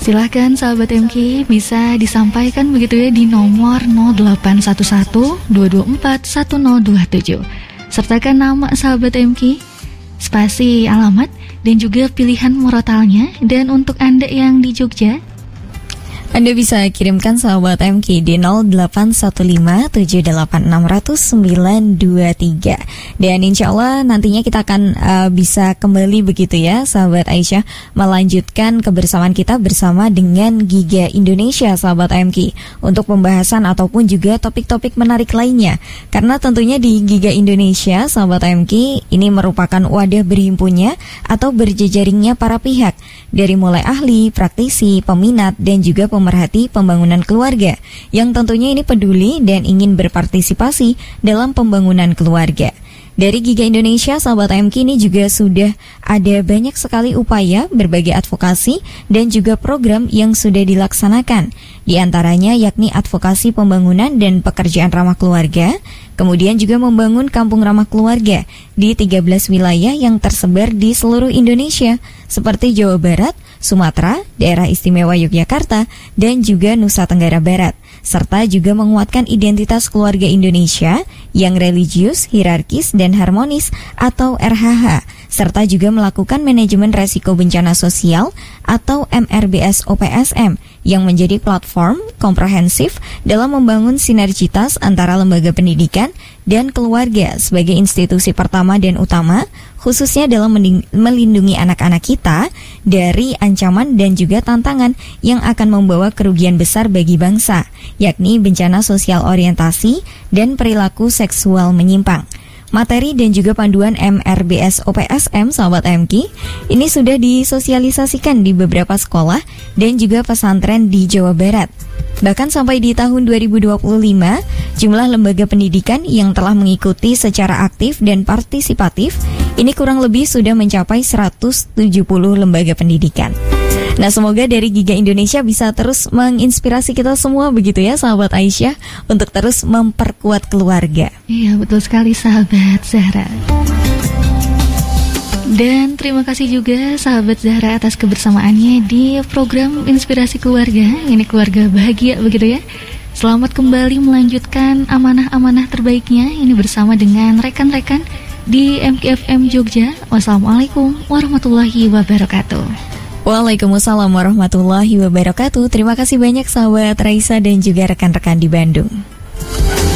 Silahkan sahabat MK bisa disampaikan begitu ya di nomor 0811 224 1027. Sertakan nama sahabat MK, spasi alamat, dan juga pilihan murotalnya. Dan untuk Anda yang di Jogja, Anda bisa kirimkan sahabat MK di 081578600923. Dan insya Allah nantinya kita akan bisa kembali begitu ya sahabat Aisyah, melanjutkan kebersamaan kita bersama dengan Giga Indonesia sahabat MK untuk pembahasan ataupun juga topik-topik menarik lainnya. Karena tentunya di Giga Indonesia sahabat MK ini merupakan wadah berhimpunnya atau berjejaringnya para pihak, dari mulai ahli, praktisi, peminat, dan juga pemerhati pembangunan keluarga yang tentunya ini peduli dan ingin berpartisipasi dalam pembangunan keluarga. Dari Giga Indonesia, sahabat AMK, ini juga sudah ada banyak sekali upaya berbagai advokasi dan juga program yang sudah dilaksanakan. Di antaranya yakni advokasi pembangunan dan pekerjaan ramah keluarga, kemudian juga membangun kampung ramah keluarga di 13 wilayah yang tersebar di seluruh Indonesia, seperti Jawa Barat, Sumatera, Daerah Istimewa Yogyakarta, dan juga Nusa Tenggara Barat, serta juga menguatkan identitas keluarga Indonesia yang religius, hierarkis, dan harmonis atau RHH, serta juga melakukan manajemen resiko bencana sosial atau MRBS OPSM yang menjadi platform komprehensif dalam membangun sinergitas antara lembaga pendidikan dan keluarga sebagai institusi pertama dan utama, khususnya dalam melindungi anak-anak kita dari ancaman dan juga tantangan yang akan membawa kerugian besar bagi bangsa, yakni bencana sosial orientasi dan perilaku seksual menyimpang. Materi dan juga panduan MRBS OPSM sahabat MK ini sudah disosialisasikan di beberapa sekolah dan juga pesantren di Jawa Barat. Bahkan sampai di tahun 2025, jumlah lembaga pendidikan yang telah mengikuti secara aktif dan partisipatif ini kurang lebih sudah mencapai 170 lembaga pendidikan. Nah, semoga dari Giga Indonesia bisa terus menginspirasi kita semua begitu ya sahabat Aisyah, untuk terus memperkuat keluarga. Iya, betul sekali sahabat Zahra. Dan terima kasih juga sahabat Zahra atas kebersamaannya di program Inspirasi Keluarga. Ini keluarga bahagia begitu ya. Selamat kembali melanjutkan amanah-amanah terbaiknya ini bersama dengan rekan-rekan di MKFM Jogja. Wassalamualaikum warahmatullahi wabarakatuh. Waalaikumsalam warahmatullahi wabarakatuh. Terima kasih banyak sahabat Raisa dan juga rekan-rekan di Bandung.